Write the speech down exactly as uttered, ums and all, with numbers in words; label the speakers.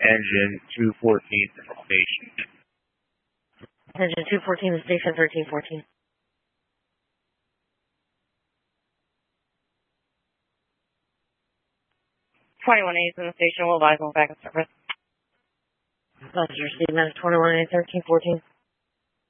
Speaker 1: engine two fourteen to the station.
Speaker 2: Engine two fourteen to station thirteen fourteen.
Speaker 3: twenty-one A is in the station. We'll advise on back in service.
Speaker 2: Officer Steve, twenty-one A thirteen fourteen.